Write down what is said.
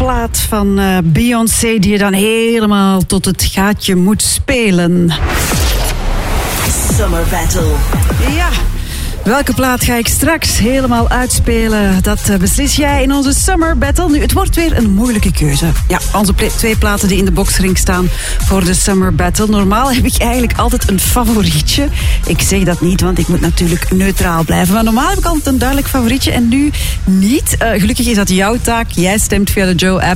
plaat van Beyoncé die je dan helemaal tot het gaatje moet spelen. Summer Battle. Ja. Welke plaat ga ik straks helemaal uitspelen? Dat beslis jij in onze Summer Battle. Nu, het wordt weer een moeilijke keuze. Ja, onze twee platen die in de boxring staan voor de Summer Battle. Normaal heb ik eigenlijk altijd een favorietje. Ik zeg dat niet, want ik moet natuurlijk neutraal blijven. Maar normaal heb ik altijd een duidelijk favorietje en nu niet. Gelukkig is dat jouw taak. Jij stemt via de Joe-app.